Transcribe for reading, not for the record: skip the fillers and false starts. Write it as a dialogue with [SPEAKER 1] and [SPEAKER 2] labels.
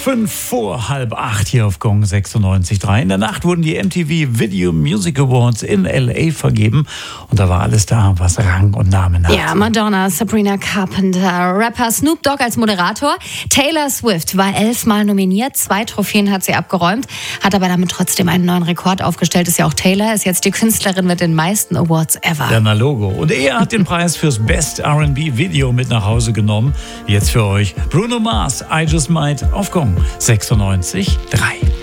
[SPEAKER 1] 5 vor halb 8 hier auf Gong 96.3. In der Nacht wurden die MTV Video Music Awards in L.A. vergeben. Und da war alles da, was Rang und Namen hat.
[SPEAKER 2] Ja, Madonna, Sabrina Carpenter, Rapper Snoop Dogg als Moderator. Taylor Swift war 11-mal nominiert. 2 Trophäen hat sie abgeräumt, hat aber damit trotzdem einen neuen Rekord aufgestellt. Ist ja auch Taylor, ist jetzt die Künstlerin mit den meisten Awards ever.
[SPEAKER 1] Ja, na Logo. Und er hat den Preis fürs Best R&B Video mit nach Hause genommen. Jetzt für euch Bruno Mars, I Just Might auf Gong 96.3.